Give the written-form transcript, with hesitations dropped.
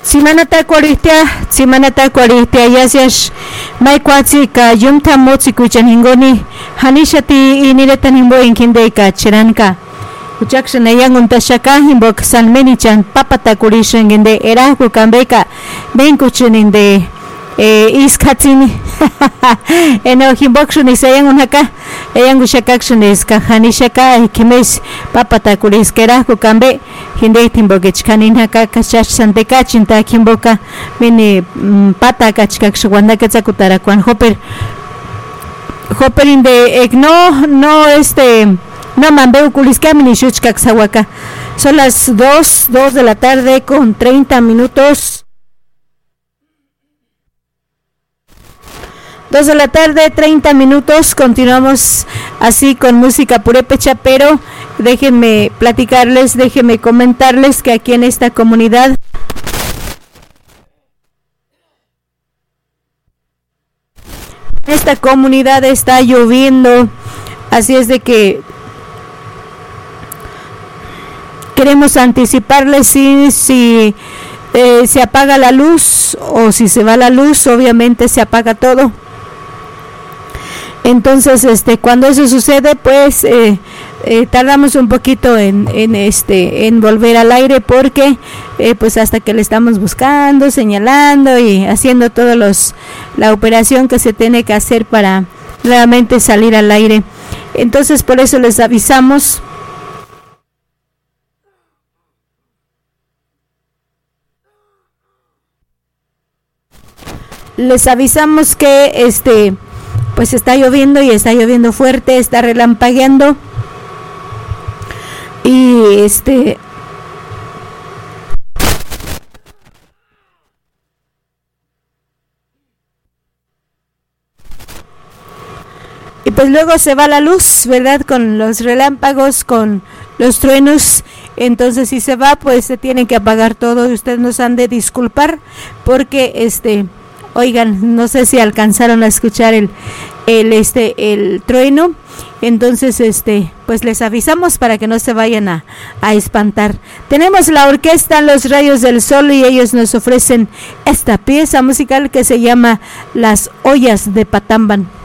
Simanata Kuaristia Yasiash Maikwatsi Yumta Motsi Kuchan Hingoni Hanishati Iniretan Himbo Inkindeka Chiranka Uchakshan Ayangun Tashaka Himbok San Menichan Papata Kurishan in the Eraku Kambeka Benkuchin in the Iskatin Eno Himbokshun is Ayangun Haka Ayangushakakshan is Kahanishaka Kimes Papata Kuris Keraku Kambe Hinde Timbogich Kanin Haka Kashash Santekachinta Kimboka Mini Pata Kachkakshuanda Katsakutara Kwan Hopper in the Egno no Mambeu Kuliskamini Shuchkaksawaka. Son las 2 de la tarde con 30 minutos. 2 de la tarde, 30 minutos. Continuamos así con música purépecha, pero déjenme platicarles, déjenme comentarles que aquí en esta comunidad está lloviendo, así es de que queremos anticiparles si se apaga la luz o si se va la luz, obviamente se apaga todo. Entonces, cuando eso sucede, pues tardamos un poquito en volver al aire, porque pues hasta que le estamos buscando, señalando y haciendo la operación que se tiene que hacer para nuevamente salir al aire. Entonces, por eso les avisamos. Les avisamos que pues está lloviendo y está lloviendo fuerte, está relampagueando y pues luego se va la luz, ¿verdad? Con los relámpagos, con los truenos. Entonces si se va, pues se tiene que apagar todo y ustedes nos han de disculpar porque oigan, no sé si alcanzaron a escuchar el trueno. Entonces pues les avisamos para que no se vayan a espantar. Tenemos la orquesta Los Rayos del Sol y ellos nos ofrecen esta pieza musical que se llama Las Ollas de Patamban.